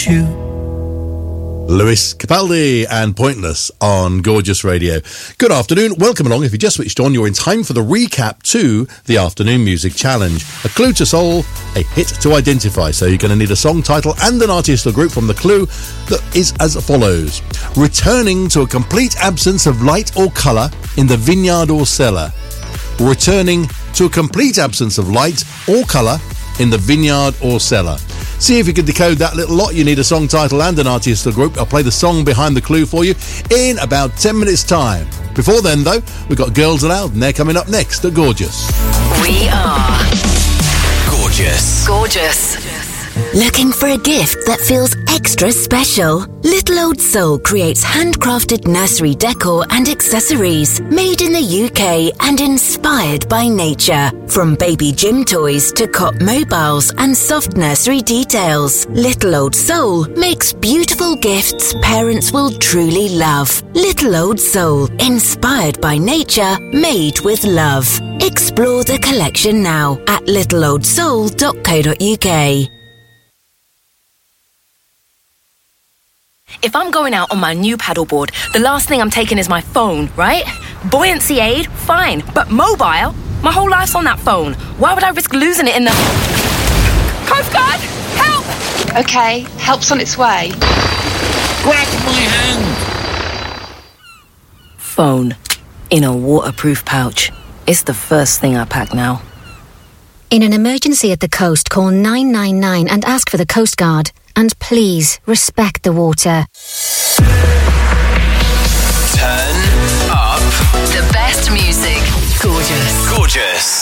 without you. Lewis Capaldi and Pointless on Gorgeous Radio. Good afternoon. Welcome along. If you just switched on, you're in time for the recap to the Afternoon Music Challenge. A clue to soul, a hit to identify. So you're going to need a song title and an artist or group from the clue that is as follows. Returning to a complete absence of light or colour in the vineyard or cellar. Returning to a complete absence of light or colour in the vineyard or cellar. See if you can decode that little lot. You need a song title and an artist or group. I'll play the song behind the clue for you in about 10 minutes' time. Before then, though, we've got Girls Aloud, and they're coming up next at Gorgeous. We are Gorgeous. Gorgeous. Looking for a gift that feels extra special? Little Old Soul creates handcrafted nursery decor and accessories made in the UK and inspired by nature. From baby gym toys to cot mobiles and soft nursery details, Little Old Soul makes beautiful gifts parents will truly love. Little Old Soul, inspired by nature, made with love. Explore the collection now at littleoldsoul.co.uk. If I'm going out on my new paddleboard, the last thing I'm taking is my phone, right? Buoyancy aid, fine. But mobile? My whole life's on that phone. Why would I risk losing it in the... Coast Guard! Help! Okay, help's on its way. Grab my hand! Phone. In a waterproof pouch. It's the first thing I pack now. In an emergency at the coast, call 999 and ask for the Coast Guard. And please, respect the water. Turn up The best music. Gorgeous. Gorgeous.